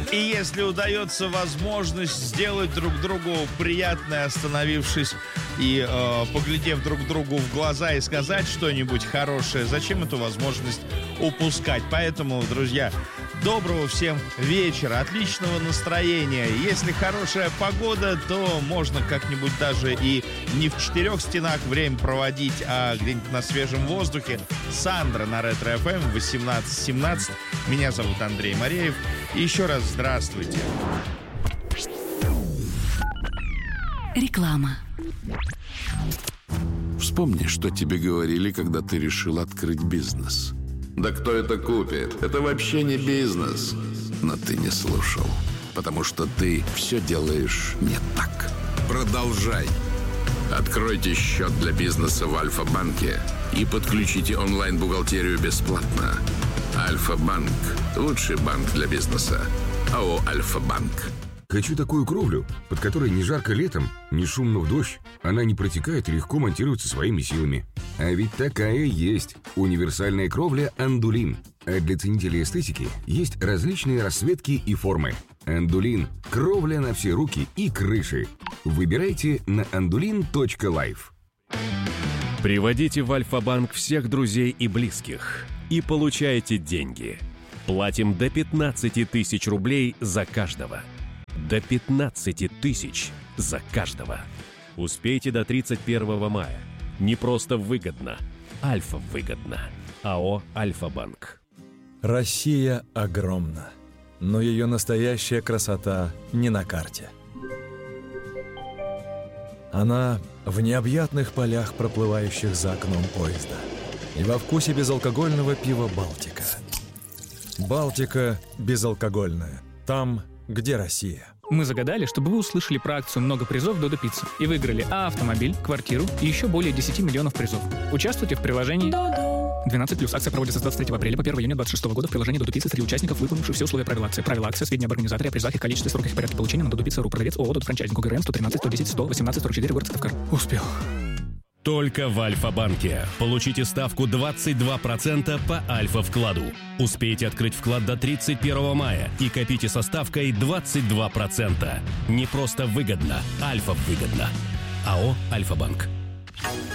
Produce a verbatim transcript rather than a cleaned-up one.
И если удается возможность сделать друг другу приятное, остановившись и э, поглядев друг другу в глаза и сказать что-нибудь хорошее, зачем эту возможность упускать? Поэтому, друзья, доброго всем вечера, отличного настроения. Если хорошая погода, то можно как-нибудь даже и не в четырех стенах время проводить, а где-нибудь на свежем воздухе. Сандра на Ретро-эф эм восемнадцать семнадцать. Меня зовут Андрей Мореев. И еще раз здравствуйте. Реклама. Вспомни, что тебе говорили, когда ты решил открыть бизнес. Да кто это купит? Это вообще не бизнес. Но ты не слушал, потому что ты все делаешь не так. Продолжай. Откройте счет для бизнеса в Альфа-банке и подключите онлайн-бухгалтерию бесплатно. Альфа-банк – лучший банк для бизнеса. АО «Альфа-банк». Хочу такую кровлю, под которой не жарко летом, не шумно в дождь. Она не протекает и легко монтируется своими силами. А ведь такая есть. Универсальная кровля «Андулин». А для ценителей эстетики есть различные расцветки и формы. «Андулин» – кровля на все руки и крыши. Выбирайте на андулин точка лайф. Приводите в Альфа-банк всех друзей и близких и получайте деньги. Платим до пятнадцати тысяч рублей за каждого. До пятнадцати тысяч за каждого. Успейте до тридцать первого мая. Не просто выгодно, Альфа выгодно. АО «Альфа-банк». Россия огромна, но ее настоящая красота не на карте. Она в необъятных полях, проплывающих за окном поезда, и во вкусе безалкогольного пива «Балтика». «Балтика» безалкогольная. Там, где Россия. Мы загадали, чтобы вы услышали про акцию «Много призов Додо Пицца» и выиграли а автомобиль, квартиру и еще более десяти миллионов призов. Участвуйте в приложении двенадцать плюс. Акция проводится с двадцать третьего апреля по первого июня двадцать шестого года в приложении Додо Пицца среди участников, выполнивших все условия правил акции. Правила акции, сведения об организаторе, о призах, их количестве, сроках и порядке получения на Додо Пицца точка ру. Продавец ООО «Додо Франчайзинг». ОГРН сто тринадцать сто десять сто восемнадцать сорок четыре, город Сыктывкар. Успел. Только в Альфа-банке. Получите ставку двадцать два процента по Альфа-вкладу. Успейте открыть вклад до тридцать первого мая и копите со ставкой двадцать два процента. Не просто выгодно, Альфа выгодно. АО «Альфа-банк».